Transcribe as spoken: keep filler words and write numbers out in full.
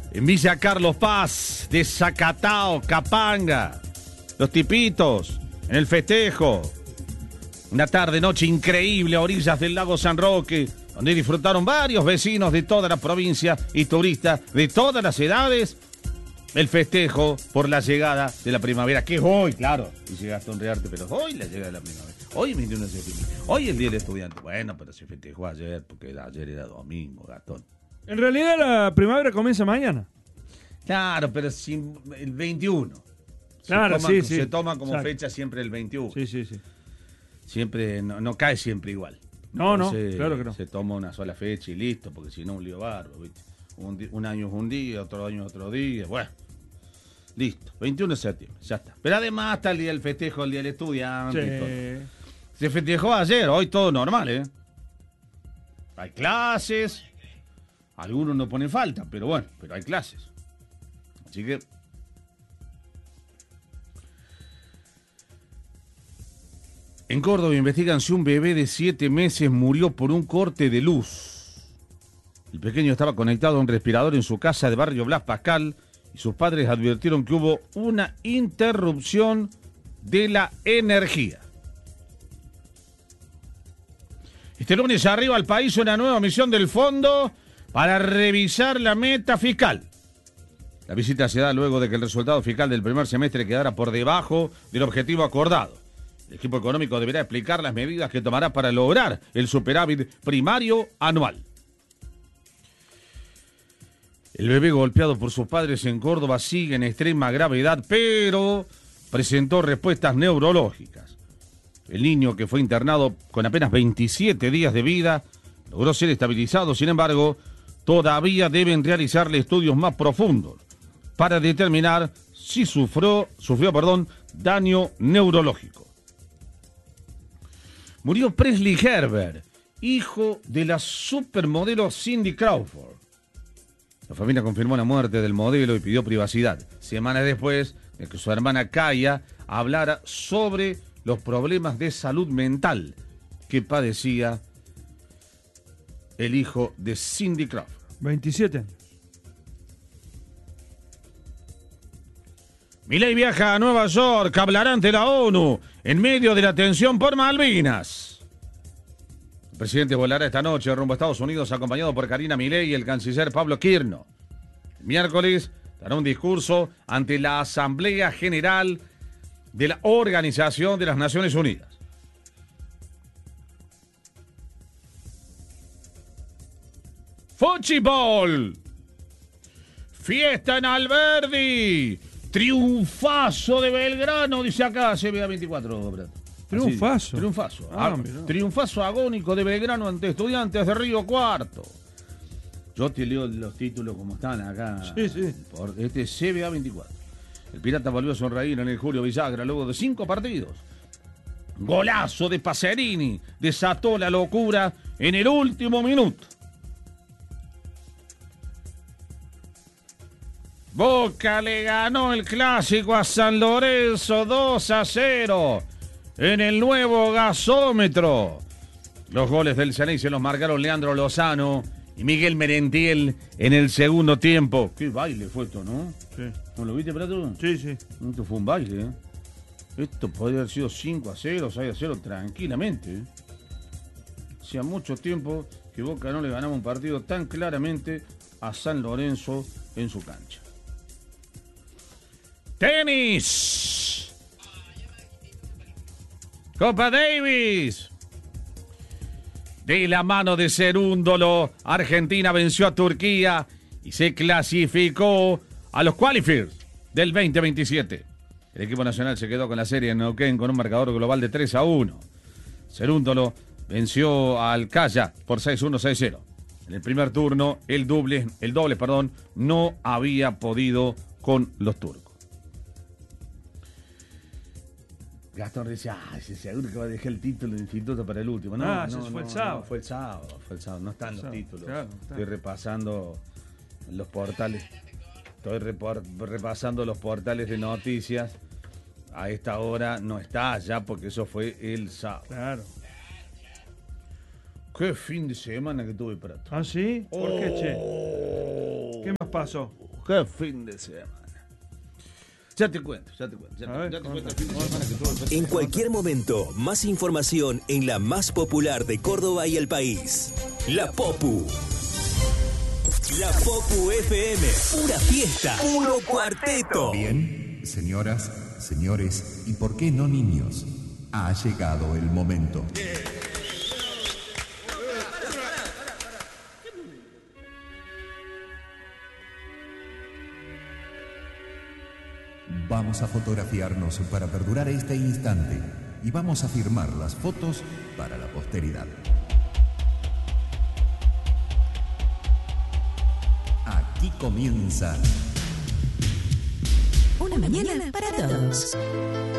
en Villa Carlos Paz, de Zacatao, Capanga. Los tipitos en el festejo. Una tarde, noche increíble a orillas del lago San Roque, donde disfrutaron varios vecinos de toda la provincia y turistas de todas las edades el festejo por la llegada de la primavera, que es hoy, claro, y llegaste a honrearte, pero hoy la llegada de la primavera, hoy veintiuno de septiembre, hoy el día del estudiante. Bueno, pero se festejó ayer, porque ayer era domingo, gatón. En realidad la primavera comienza mañana. Claro, pero sin, el veintiuno. Claro, se toma, sí, sí. Se toma como Exacto. fecha siempre el veintiuno. Sí, sí, sí. Siempre, no, no cae siempre igual. No, Entonces, no, claro que no. Se toma una sola fecha y listo, porque si no un lío bárbaro, ¿viste? Un, di- un año es un día, otro año es otro día, bueno. Listo, veintiuno de septiembre, ya está. Pero además está el día del festejo, el día del estudiante y todo. Sí. Se festejó ayer, hoy todo normal, ¿eh? Hay clases, algunos no ponen falta, pero bueno, pero hay clases. Así que... En Córdoba investigan si un bebé de siete meses murió por un corte de luz. El pequeño estaba conectado a un respirador en su casa de barrio Blas Pascal y sus padres advirtieron que hubo una interrupción de la energía. Este lunes arriba al país una nueva misión del fondo para revisar la meta fiscal. La visita se da luego de que el resultado fiscal del primer semestre quedara por debajo del objetivo acordado. El equipo económico deberá explicar las medidas que tomará para lograr el superávit primario anual. El bebé golpeado por sus padres en Córdoba sigue en extrema gravedad, pero presentó respuestas neurológicas. El niño, que fue internado con apenas veintisiete días de vida, logró ser estabilizado. Sin embargo, todavía deben realizarle estudios más profundos para determinar si sufrió, sufrió, perdón, daño neurológico. Murió Presley Herbert, hijo de la supermodelo Cindy Crawford. La familia confirmó la muerte del modelo y pidió privacidad, semanas después de que su hermana Kaya hablara sobre los problemas de salud mental que padecía el hijo de Cindy Crawford. veintisiete años. Milei viaja a Nueva York, hablará ante la ONU en medio de la tensión por Malvinas. El presidente volará esta noche rumbo a Estados Unidos acompañado por Karina Milei y el canciller Pablo Kirno. El miércoles dará un discurso ante la Asamblea General de la Organización de las Naciones Unidas. ¡Fútbol! Fiesta en Alberdi. Triunfazo de Belgrano, dice acá C B A veinticuatro. Brad. Triunfazo. Así, triunfazo. Ah, Ah, mirá. triunfazo agónico de Belgrano ante Estudiantes de Río Cuarto. Yo te leo los títulos como están acá. Sí, sí. Por este C B A veinticuatro. El Pirata volvió a sonreír en el Julio Villagra luego de cinco partidos. Golazo de Pacerini desató la locura en el último minuto. Boca le ganó el clásico a San Lorenzo dos a cero en el nuevo gasómetro. Los goles del Ceneice los marcaron Leandro Lozano y Miguel Merentiel en el segundo tiempo. Qué baile fue esto, ¿no? Sí. ¿No lo viste, Prato? Sí, sí. Esto fue un baile, ¿eh? Esto podría haber sido cinco a cero, seis a cero tranquilamente, ¿eh? Hacía mucho tiempo que Boca no le ganaba un partido tan claramente a San Lorenzo en su cancha. ¡Tenis! Copa Davis. De la mano de Cerúndolo, Argentina venció a Turquía y se clasificó a los qualifiers del veinte veintisiete. El equipo nacional se quedó con la serie en Neuquén con un marcador global de tres a uno. Cerúndolo venció al Calla por seis uno, seis cero. En el primer turno, el doble, el doble, perdón, no había podido con los turcos. Gastón decía, ah, seguro que va a dejar el título de instituto para el último. No, Ah, no, ese fue no, el sábado. no, fue el sábado, fue el sábado. No están El los sábado, títulos. claro, no está. Estoy repasando los portales. Estoy repor- repasando los portales de noticias. A esta hora no está ya porque eso fue el sábado. Claro. Qué fin de semana que tuve, Prato. ¿Ah, sí? ¿Por qué, che? Oh. ¿Qué más pasó? qué fin de semana. Ya te cuento, ya te cuento. Ya te, A ver, ya te ¿cómo cuento el está? fin de semana que tuve. En cualquier momento, más información en la más popular de Córdoba y el país. La Popu. La Popu F M. Pura fiesta. Puro cuarteto. Bien, señoras, señores, y por qué no niños, ha llegado el momento. Vamos a fotografiarnos para perdurar este instante y vamos a firmar las fotos para la posteridad. Aquí comienza Una mañana para todos.